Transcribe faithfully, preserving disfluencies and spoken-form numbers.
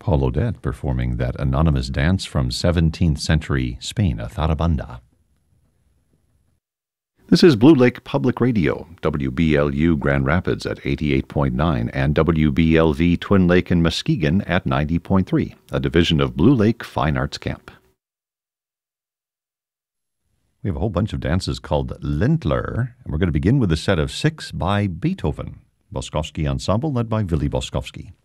Paul Odette performing that anonymous dance from seventeenth century Spain, a zarabanda. This is Blue Lake Public Radio, W B L U Grand Rapids at eighty-eight point nine and W B L V Twin Lake and Muskegon at ninety point three, a division of Blue Lake Fine Arts Camp. We have a whole bunch of dances called Lindler, and we're going to begin with a set of six by Beethoven. Boskowski Ensemble led by Willy Boskowski.